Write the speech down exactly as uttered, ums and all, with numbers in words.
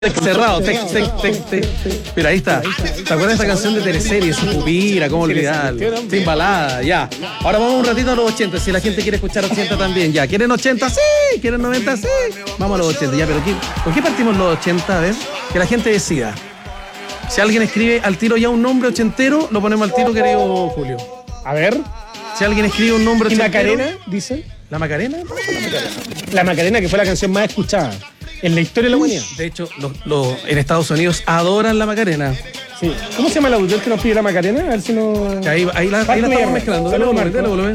Cerrado, tex, tex, tex, tex. Mira, ahí está. ¿Te acuerdas de esta canción de Teleserie? Su pupila, cómo olvidarlo. Sin balada, ya. Ahora vamos un ratito a los ochenta, si la gente quiere escuchar ochenta también, ya. ¿Quieren ochenta? Sí. ¿Quieren noventa? Sí. Vamos a los ochenta, ya, pero ¿qué, ¿por qué partimos los ochenta? A ver, que la gente decida. Si alguien escribe al tiro ya un nombre ochentero, lo ponemos al tiro, querido Julio. A ver. Si alguien escribe un nombre ¿Y ochentero. Macarena, dice? ¿La Macarena? La Macarena. La Macarena, que fue la canción más escuchada en la historia de la humanidad. De hecho, los, los, en Estados Unidos adoran la Macarena. Sí. ¿Cómo se llama el autor que nos pide la Macarena? A ver si no... Ahí, ahí la, ahí la estamos mezclando. Saludos, Marco. Dale volumen.